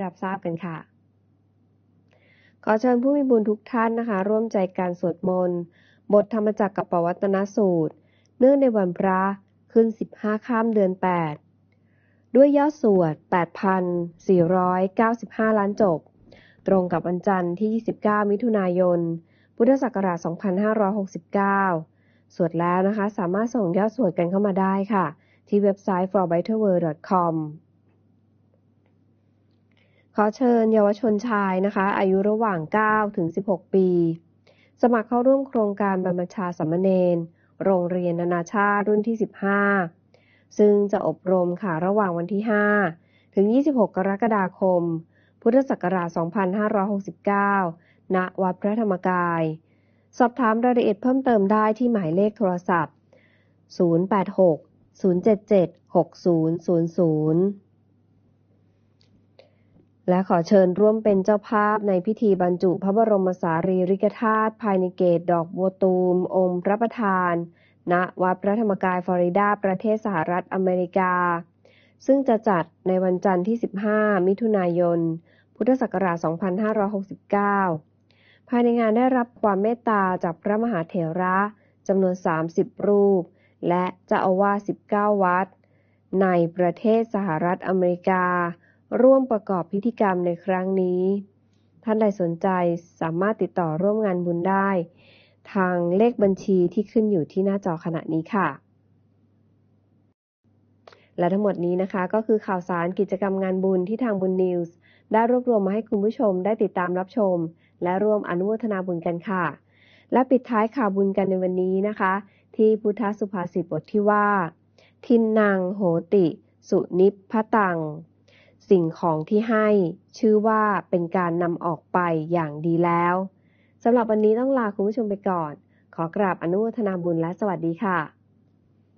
รับทราบกันค่ะขอเชิญผู้มีบุญทุกท่านนะคะร่วมใจการสวดมนต์บทธรรมจักรกับปวัตตนสูตรเนื่องในวันพระขึ้น15ค่ำเดือน8ด้วยยอดสวด 8,495 ล้านจบตรงกับวันจันทร์ที่29มิถุนายนพุทธศักราช2569สวดแล้วนะคะสามารถส่งยอดสวดกันเข้ามาได้ค่ะที่เว็บไซต์ forbetterworld.com ขอเชิญเยาวชนชายนะคะอายุระหว่าง9ถึง16ปีสมัครเข้าร่วมโครงการบรรพชาสามเณรโรงเรียนนานาชาติรุ่นที่15ซึ่งจะอบรมค่ะระหว่างวันที่5ถึง26กรกฎาคมพุทธศักราช2569ณวัดพระธรรมกายสอบถามรายละเอียดเพิ่มเติมได้ที่หมายเลขโทรศัพท์086 077 6000และขอเชิญร่วมเป็นเจ้าภาพในพิธีบรรจุพระบรมสารีริกธาตุภายในเกศดอกบัวตูมองค์พระประธานณวัดพระธรรมกายฟลอริดาประเทศสหรัฐอเมริกาซึ่งจะจัดในวันจันทร์ที่15มิถุนายนพุทธศักราช2569ภายในงานได้รับความเมตตาจากพระมหาเถระจำนวน30รูปและเจ้าอาวาส19วัดในประเทศสหรัฐอเมริการ่วมประกอบพิธีกรรมในครั้งนี้ท่านใดสนใจสามารถติดต่อร่วมงานบุญได้ทางเลขบัญชีที่ขึ้นอยู่ที่หน้าจอขณะนี้ค่ะและทั้งหมดนี้นะคะก็คือข่าวสารกิจกรรมงานบุญที่ทางบุญนิวส์ได้รวบรวมมาให้คุณผู้ชมได้ติดตามรับชมและร่วมอนุโมทนาบุญกันค่ะและปิดท้ายข่าวบุญกันในวันนี้นะคะที่พุทธสุภาษิตบทที่ว่าทินนังโหติสุนิพพตังสิ่งของที่ให้ชื่อว่าเป็นการนำออกไปอย่างดีแล้วสำหรับวันนี้ต้องลาคุณผู้ชมไปก่อนขอกราบอนุโมทนาบุญและสวัสดีค่ะ